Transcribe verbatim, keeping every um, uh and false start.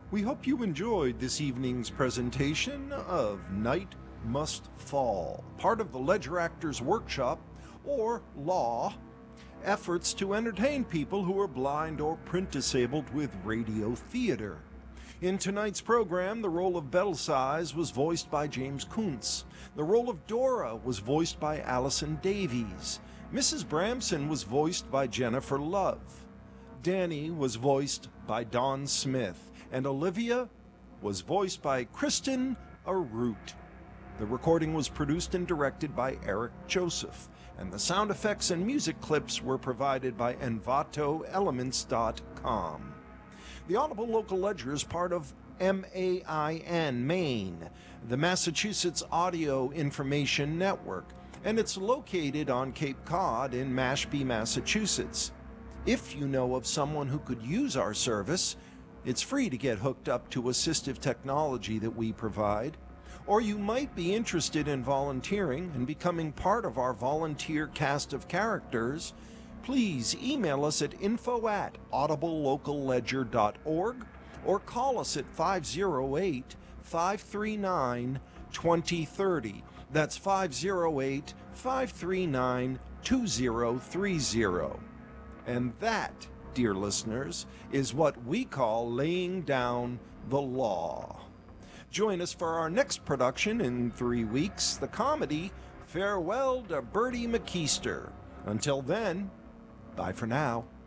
We hope you enjoyed this evening's presentation of Night Must Fall, part of the Ledger Actors Workshop, or LAW, efforts to entertain people who are blind or print disabled with radio theater. In tonight's program, the role of Belsize was voiced by James Kuntz. The role of Dora was voiced by Allison Davies. Missus Bramson was voiced by Jennifer Love. Danny was voiced by Don Smith. And Olivia was voiced by Kristen Arute. The recording was produced and directed by Eric Joseph, and the sound effects and music clips were provided by Envato Elements dot com. The Audible Local Ledger is part of M A I N, Maine, the Massachusetts Audio Information Network, and it's located on Cape Cod in Mashpee, Massachusetts. If you know of someone who could use our service, it's free to get hooked up to assistive technology that we provide, or you might be interested in volunteering and becoming part of our volunteer cast of characters. Please email us at info at audible local ledger dot org or call us at five oh eight, five three nine, two oh three oh. That's five oh eight, five three nine, two oh three oh. And that, dear listeners, is what we call laying down the law. Join us for our next production in three weeks, the comedy Farewell to Bertie McKeester. Until then, bye for now.